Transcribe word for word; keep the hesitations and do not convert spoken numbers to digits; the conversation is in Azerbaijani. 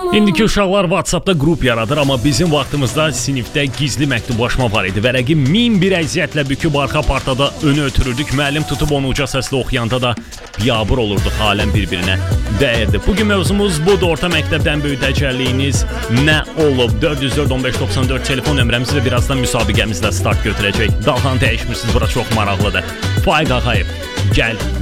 İndiki uşaqlar WhatsAppda qrup yaradır, amma bizim vaxtımızda sinifdə gizli məktublaşma var idi. Vərəqi min bir əziyyətlə büküb arxa partada önü ötürürdük. Müəllim tutub onu uca səslə oxuyanda da biyabır olurduq aləm bir-birinə dəyirdi. Bugün mövzumuz budur. Orta məktəbdən böyük təcəlliyiniz nə olub? dörd yüz dörd on beş doxsan dörd telefon nömrəmiz və birazdan müsabiqəmizlə start götürəcək. Dalğanı dəyişmirsiniz, bura çox maraqlıdır. Faiq Ağayev, gəl